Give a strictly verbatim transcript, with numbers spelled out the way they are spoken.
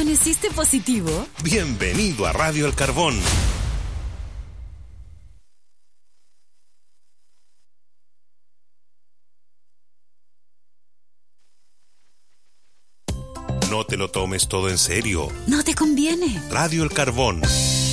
¿Amaneciste positivo? Bienvenido a Radio El Carbón. No te lo tomes todo en serio. No te conviene. Radio El Carbón.